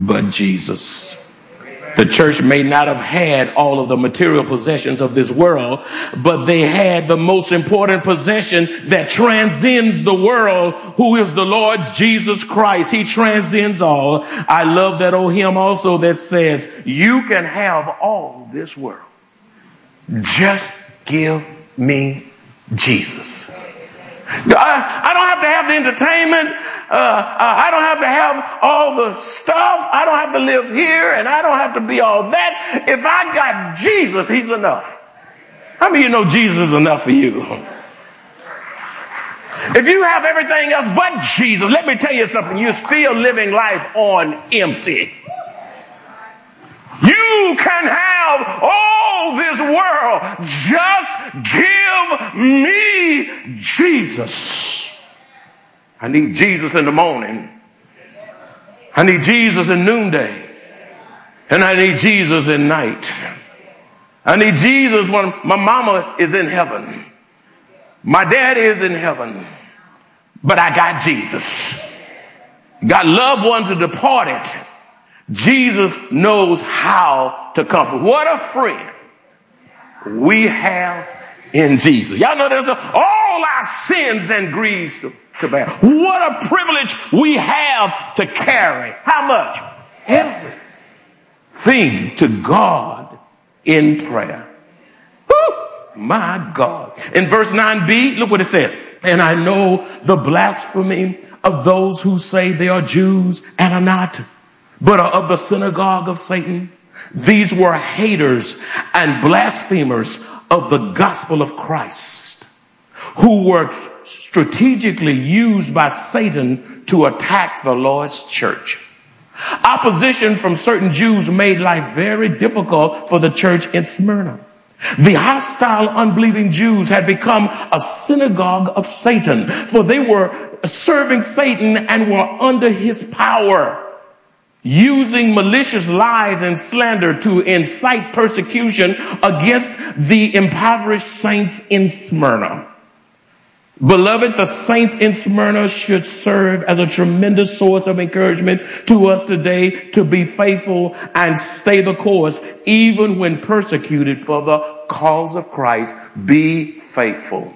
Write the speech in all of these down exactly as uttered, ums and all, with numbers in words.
but Jesus. The church may not have had all of the material possessions of this world, but they had the most important possession that transcends the world, who is the Lord Jesus Christ. He transcends all. I love that old hymn also that says, you can have all this world. Just give me Jesus. I, I don't have to have the entertainment. Uh, uh, I don't have to have all the stuff. I don't have to live here, and I don't have to be all that. If I got Jesus, he's enough. How many of you know Jesus is enough for you? If you have everything else but Jesus, let me tell you something. You're still living life on empty. You can have all this world. Just give me Jesus. I need Jesus in the morning. I need Jesus in noonday. And I need Jesus in night. I need Jesus when my mama is in heaven. My dad is in heaven. But I got Jesus. Got loved ones who departed. Jesus knows how to comfort. What a friend we have in Jesus. Y'all know there's a, all our sins and griefs to, to bear. What a privilege we have to carry. How much? Everything to God in prayer. Woo, my God. In verse nine b, look what it says. And I know the blasphemy of those who say they are Jews and are not, but are of the synagogue of Satan. These were haters and blasphemers of the gospel of Christ, who were strategically used by Satan to attack the Lord's church. Opposition from certain Jews made life very difficult for the church in Smyrna. The hostile, unbelieving Jews had become a synagogue of Satan, for they were serving Satan and were under his power, using malicious lies and slander to incite persecution against the impoverished saints in Smyrna. Beloved, the saints in Smyrna should serve as a tremendous source of encouragement to us today to be faithful and stay the course, even when persecuted for the cause of Christ. Be faithful.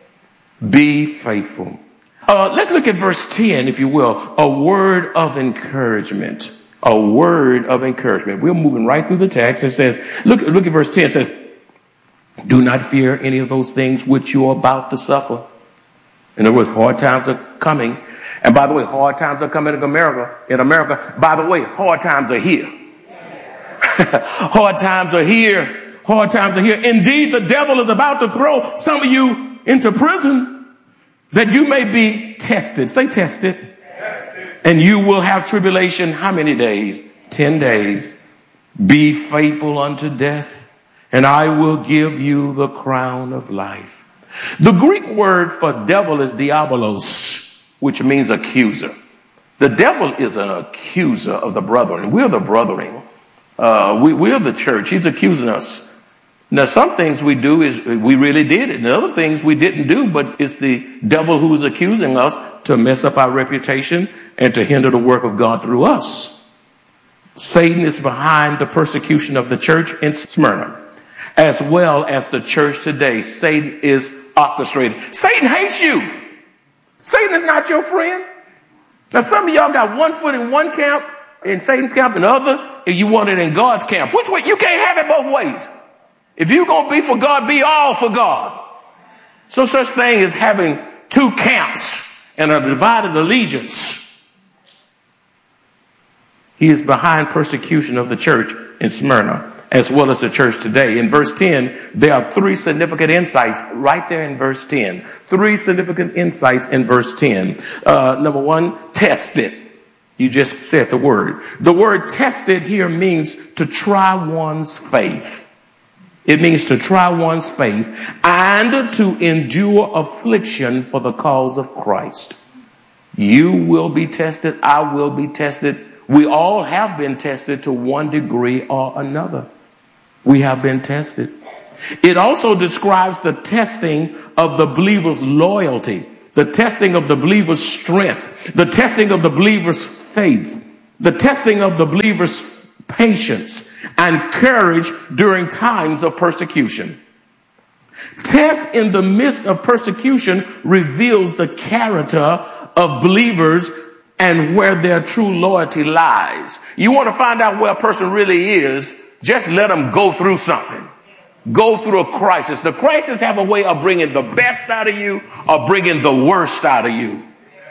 Be faithful. Uh, let's look at verse ten, if you will. A word of encouragement. A word of encouragement. We're moving right through the text. It says, look, look at verse ten. It says, do not fear any of those things which you are about to suffer. In other words, hard times are coming. And by the way, hard times are coming in America. In America, by the way, hard times are here. Hard times are here. Hard times are here. Indeed, the devil is about to throw some of you into prison that you may be tested. Say tested. Tested. And you will have tribulation. How many days? Ten days. Be faithful unto death, and I will give you the crown of life. The Greek word for devil is diabolos, which means accuser. The devil is an accuser of the brethren. We're the brethren. Uh, we, we're the church. He's accusing us. Now, some things we do is we really did it. And other things we didn't do, but it's the devil who is accusing us to mess up our reputation and to hinder the work of God through us. Satan is behind the persecution of the church in Smyrna, as well as the church today. Satan is orchestrated. Satan hates you. Satan is not your friend. Now, some of y'all got one foot in one camp, in Satan's camp, and the other, and you want it in God's camp. Which way? You can't have it both ways. If you're going to be for God, be all for God. So such thing as having two camps and a divided allegiance. He is behind persecution of the church in Smyrna, as well as the church today. In verse ten, there are three significant insights right there in verse ten. Three significant insights in verse ten. Uh, number one, tested. You just said the word. The word tested here means to try one's faith. It means to try one's faith and to endure affliction for the cause of Christ. You will be tested. I will be tested. We all have been tested to one degree or another. We have been tested. It also describes the testing of the believer's loyalty, the testing of the believer's strength, the testing of the believer's faith. the testing of the believer's patience and courage during times of persecution. Test in the midst of persecution reveals the character of believers and where their true loyalty lies. You want to find out where a person really is, just let them go through something. Go through a crisis. The crisis have a way of bringing the best out of you or bringing the worst out of you.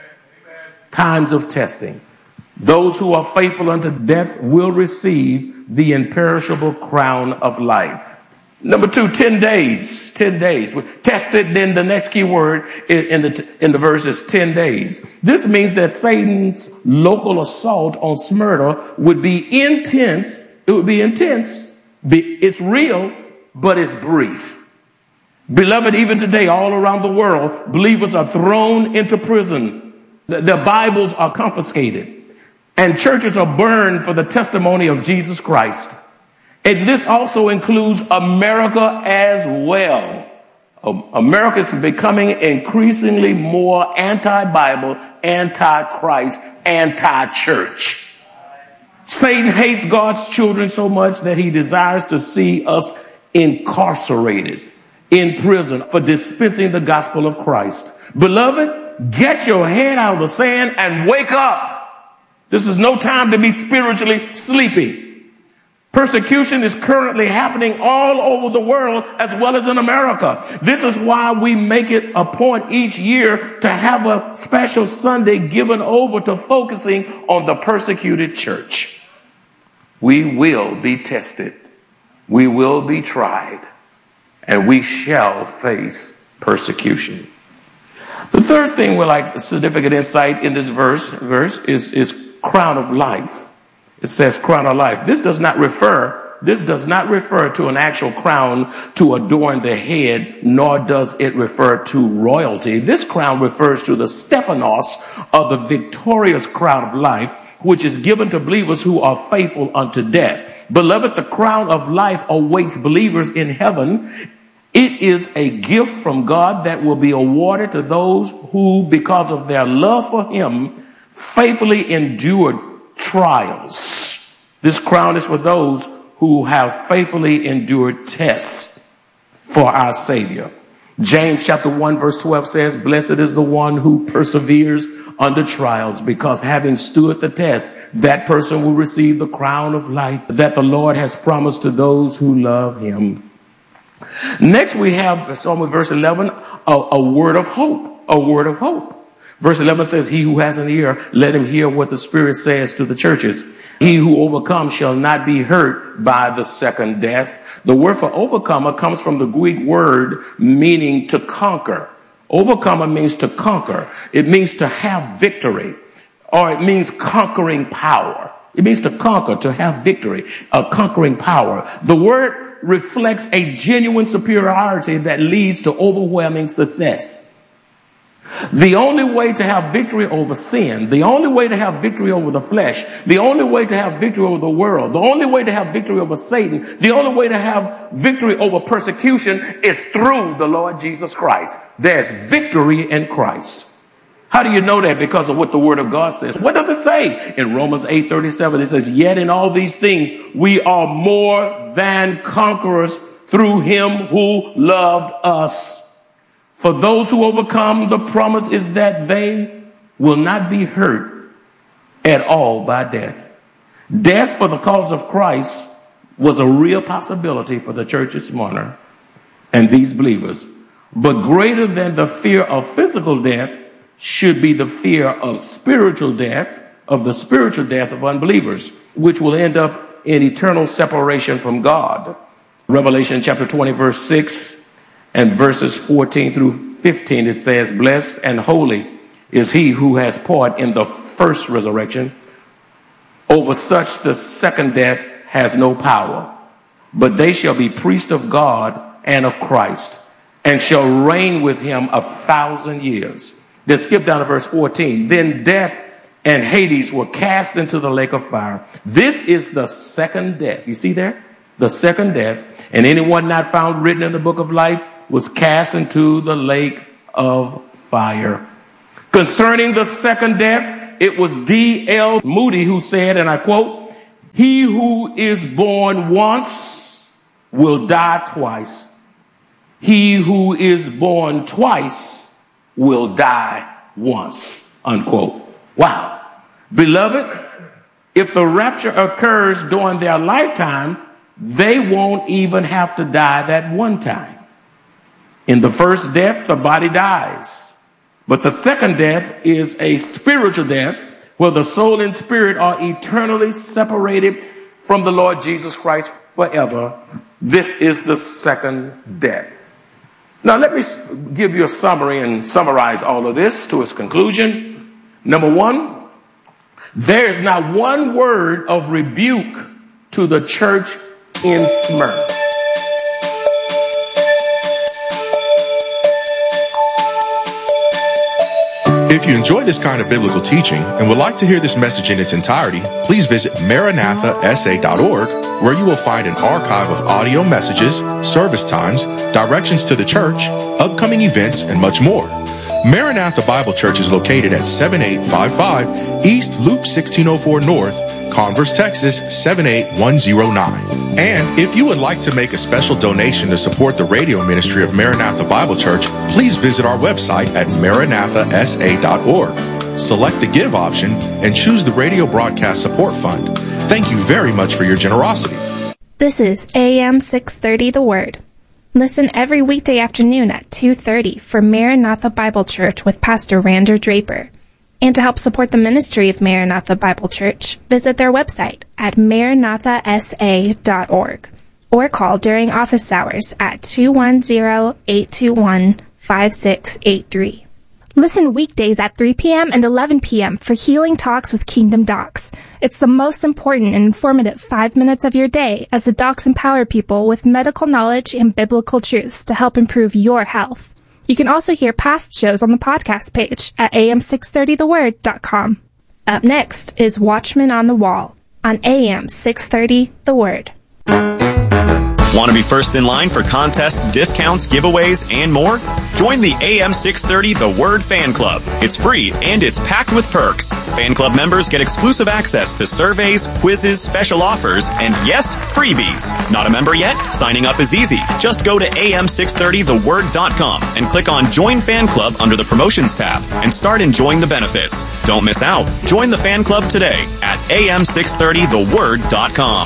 Times of testing. Those who are faithful unto death will receive the imperishable crown of life. Number two, ten days, ten days. We tested, then the next key word in the, in the verse is ten days. This means that Satan's local assault on Smyrna would be intense. It would be intense. Be, it's real, but it's brief. Beloved, even today, all around the world, believers are thrown into prison. Their Bibles are confiscated, and churches are burned for the testimony of Jesus Christ. And this also includes America as well. America is becoming increasingly more anti-Bible, anti-Christ, anti-church. Satan hates God's children so much that he desires to see us incarcerated in prison for dispensing the gospel of Christ. Beloved, get your head out of the sand and wake up. This is no time to be spiritually sleepy. Persecution is currently happening all over the world as well as in America. This is why we make it a point each year to have a special Sunday given over to focusing on the persecuted church. We will be tested. We will be tried. And we shall face persecution. The third thing we like significant insight in this verse, verse is, is crown of life. It says crown of life. This does not refer, this does not refer to an actual crown to adorn the head, nor does it refer to royalty. This crown refers to the Stephanos of the victorious crown of life, which is given to believers who are faithful unto death. Beloved, the crown of life awaits believers in heaven. It is a gift from God that will be awarded to those who, because of their love for him, faithfully endured trials. This crown is for those who have faithfully endured tests for our Savior. James chapter one verse twelve says, "Blessed is the one who perseveres under trials, because having stood the test, that person will receive the crown of life that the Lord has promised to those who love him." Next we have, starting with verse eleven, a, a word of hope, a word of hope. Verse eleven says, "He who has an ear, let him hear what the Spirit says to the churches. He who overcomes shall not be hurt by the second death." The word for overcomer comes from the Greek word meaning to conquer. Overcomer means to conquer. It means to have victory, or it means conquering power. It means to conquer, to have victory, a conquering power. The word reflects a genuine superiority that leads to overwhelming success. The only way to have victory over sin, the only way to have victory over the flesh, the only way to have victory over the world, the only way to have victory over Satan, the only way to have victory over persecution is through the Lord Jesus Christ. There's victory in Christ. How do you know that? Because of what the Word of God says. What does it say? In Romans eight thirty-seven, it says, "Yet in all these things we are more than conquerors through him who loved us." For those who overcome, the promise is that they will not be hurt at all by death. Death for the cause of Christ was a real possibility for the church at Smyrna and these believers. But greater than the fear of physical death should be the fear of spiritual death, of the spiritual death of unbelievers, which will end up in eternal separation from God. Revelation chapter twenty verse six and verses fourteen through fifteen, it says, "Blessed and holy is he who has part in the first resurrection. Over such the second death has no power, but they shall be priests of God and of Christ, and shall reign with him a thousand years." Then skip down to verse fourteen. "Then death and Hades were cast into the lake of fire. This is the second death." You see there? The second death. "And anyone not found written in the book of life was cast into the lake of fire." Concerning the second death, it was D L Moody who said, and I quote, "He who is born once will die twice. He who is born twice will die once," unquote. Wow. Beloved, if the rapture occurs during their lifetime, they won't even have to die that one time. In the first death, the body dies. But the second death is a spiritual death where the soul and spirit are eternally separated from the Lord Jesus Christ forever. This is the second death. Now, let me give you a summary and summarize all of this to its conclusion. Number one, there is not one word of rebuke to the church in Smyrna. If you enjoy this kind of biblical teaching and would like to hear this message in its entirety, please visit maranatha s a dot org, where you will find an archive of audio messages, service times, directions to the church, upcoming events, and much more. Maranatha Bible Church is located at seventy-eight fifty-five East Loop sixteen oh four North, Converse, Texas seven eight one zero nine. And if you would like to make a special donation to support the radio ministry of Maranatha Bible Church, please visit our website at maranatha s a dot org. Select the Give option and choose the Radio Broadcast Support Fund. Thank you very much for your generosity. This is A M six thirty The Word. Listen every weekday afternoon at two thirty for Maranatha Bible Church with Pastor Rander Draper. And to help support the ministry of Maranatha Bible Church, visit their website at maranatha s a dot org or call during office hours at two one zero, eight two one, five six eight three. Listen weekdays at three p.m. and eleven p.m. for Healing Talks with Kingdom Docs. It's the most important and informative five minutes of your day as the docs empower people with medical knowledge and biblical truths to help improve your health. You can also hear past shows on the podcast page at a m six thirty the word dot com. Up next is Watchman on the Wall on A M six thirty The Word. Want to be first in line for contests, discounts, giveaways, and more? Join the A M six thirty The Word Fan Club. It's free, and it's packed with perks. Fan club members get exclusive access to surveys, quizzes, special offers, and yes, freebies. Not a member yet? Signing up is easy. Just go to a m six thirty the word dot com and click on Join Fan Club under the Promotions tab and start enjoying the benefits. Don't miss out. Join the fan club today at a m six thirty the word dot com.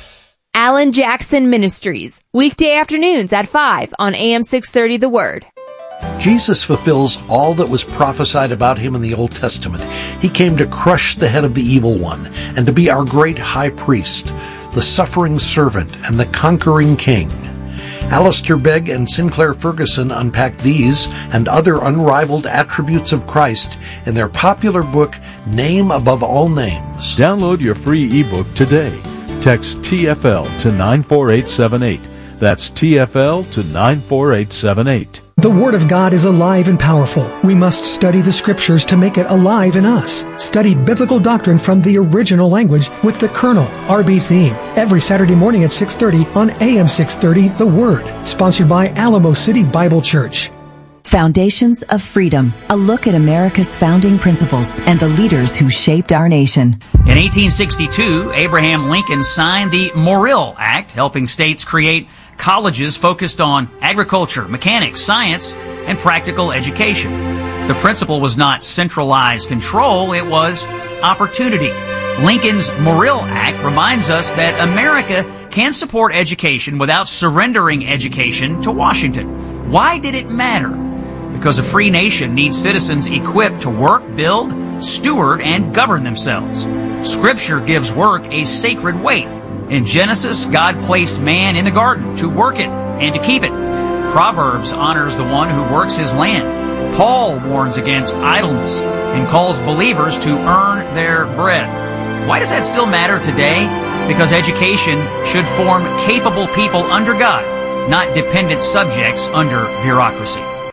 Alan Jackson Ministries, weekday afternoons at five on A M six thirty The Word. Jesus fulfills all that was prophesied about him in the Old Testament. He came to crush the head of the evil one and to be our great high priest, the suffering servant and the conquering king. Alistair Begg and Sinclair Ferguson unpack these and other unrivaled attributes of Christ in their popular book, Name Above All Names. Download your free ebook today. Text T F L to nine four eight seven eight. That's T F L to nine four eight seven eight. The Word of God is alive and powerful. We must study the Scriptures to make it alive in us. Study biblical doctrine from the original language with the Colonel, R B Theme, every Saturday morning at six thirty on A M six thirty The Word, sponsored by Alamo City Bible Church. Foundations of Freedom, a look at America's founding principles and the leaders who shaped our nation. In eighteen sixty-two, Abraham Lincoln signed the Morrill Act, helping states create colleges focused on agriculture, mechanics, science, and practical education. The principle was not centralized control, it was opportunity. Lincoln's Morrill Act reminds us that America can support education without surrendering education to Washington. Why did it matter? Because a free nation needs citizens equipped to work, build, steward, and govern themselves. Scripture gives work a sacred weight. In Genesis, God placed man in the garden to work it and to keep it. Proverbs honors the one who works his land. Paul warns against idleness and calls believers to earn their bread. Why does that still matter today? Because education should form capable people under God, not dependent subjects under bureaucracy.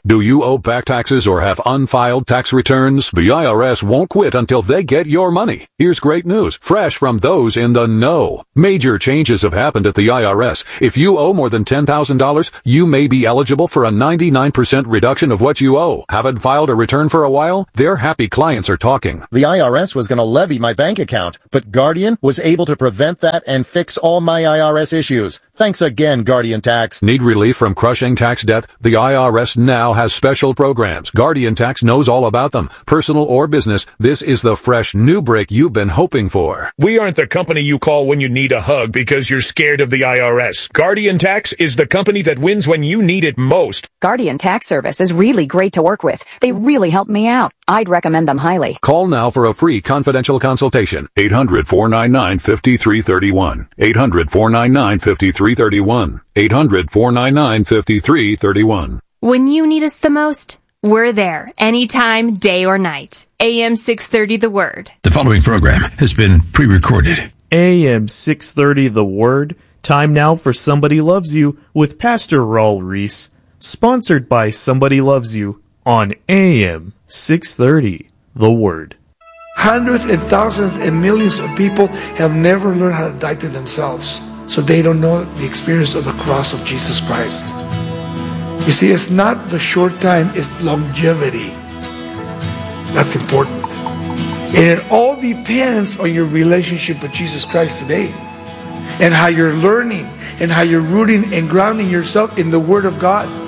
Do you owe back taxes or have unfiled tax returns? The I R S won't quit until they get your money. Here's great news, fresh from those in the know. Major changes have happened at the I R S. If you owe more than ten thousand dollars, you may be eligible for a ninety-nine percent reduction of what you owe. Haven't filed a return for a while? Their happy clients are talking. The I R S was going to levy my bank account, but Guardian was able to prevent that and fix all my I R S issues. Thanks again, Guardian Tax. Need relief from crushing tax debt? The I R S now has special programs. Guardian Tax knows all about them. Personal or business, this is the fresh new break you've been hoping for. We aren't the company you call when you need a hug because you're scared of the I R S. Guardian Tax is the company that wins when you need it most. Guardian Tax Service is really great to work with. They really help me out. I'd recommend them highly. Call now for a free confidential consultation. eight hundred, four nine nine, five three three one. eight hundred, four nine nine, five three three one. eight hundred, four nine nine, five three three one. When you need us the most, we're there, anytime, day or night. A M six thirty The Word. The following program has been pre-recorded. A M six thirty The Word. Time now for Somebody Loves You with Pastor Raul Reese. Sponsored by Somebody Loves You on A M six thirty The Word. Hundreds and thousands and millions of people have never learned how to die to themselves, so they don't know the experience of the cross of Jesus Christ. You see, it's not the short time, it's longevity. That's important. And it all depends on your relationship with Jesus Christ today, and how you're learning, and how you're rooting and grounding yourself in the Word of God.